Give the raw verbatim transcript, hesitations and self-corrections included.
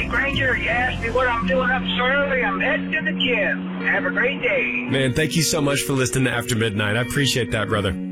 Hey, Granger, you asked me what I'm doing up so early. I'm heading to the gym. Have a great day. Man, thank you so much for listening to After Midnight. I appreciate that, brother.